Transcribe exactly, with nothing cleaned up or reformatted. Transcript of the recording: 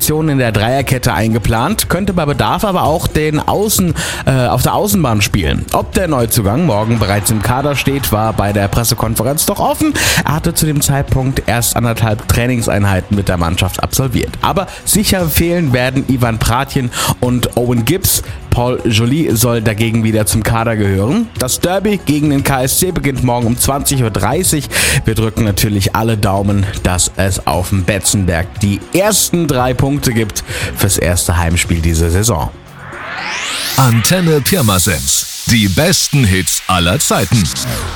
Position in der Dreierkette eingeplant, könnte bei Bedarf aber auch den Außen, äh, auf der Außenbahn spielen. Ob der Neuzugang morgen bereits im Kader steht, war bei der Pressekonferenz doch offen. Er hatte zu dem Zeitpunkt erst anderthalb Trainingseinheiten mit der Mannschaft absolviert. Aber sicher fehlen werden Ivan Pratjen und Owen Gibbs. Paul Joly soll dagegen wieder zum Kader gehören. Das Derby gegen den K S C beginnt morgen um zwanzig Uhr dreißig. Wir drücken natürlich alle Daumen, dass es auf dem Betzenberg die ersten drei Punkte gibt fürs erste Heimspiel dieser Saison. Antenne Pirmasens. Die besten Hits aller Zeiten.